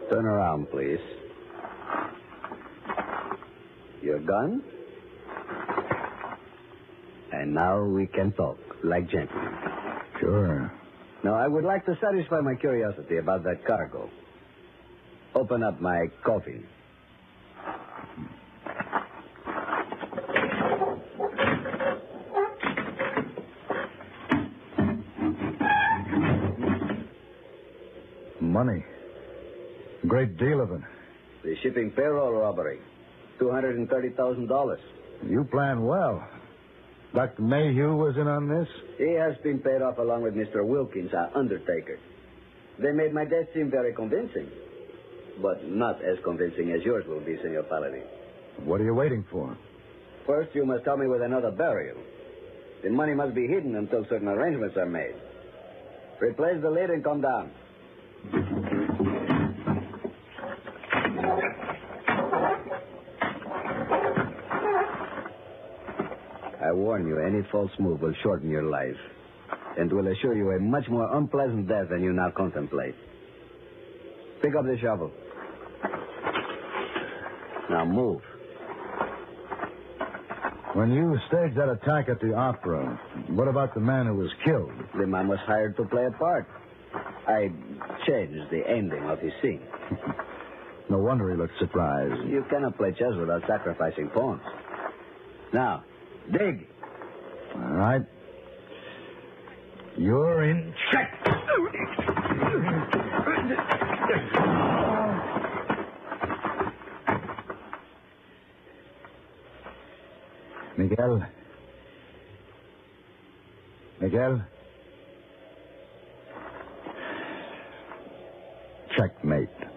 Turn around, please. Your gun? And now we can talk, like gentlemen. Sure. Now, I would like to satisfy my curiosity about that cargo. Open up my coffin. Money. A great deal of it. The shipping payroll robbery. $230,000. You planned well. Dr. Mayhew was in on this? He has been paid off along with Mr. Wilkins, our undertaker. They made my death seem very convincing. But not as convincing as yours will be, Senor Paladin. What are you waiting for? First, you must help me with another burial. The money must be hidden until certain arrangements are made. Replace the lid and come down. I warn you, any false move will shorten your life and will assure you a much more unpleasant death than you now contemplate. Pick up the shovel. Now move. When you staged that attack at the opera, what about the man who was killed? The man was hired to play a part. I changed the ending of his scene. No wonder he looked surprised. You cannot play chess without sacrificing pawns. Now, dig. All right. You're in check. Miguel. Miguel. Checkmate.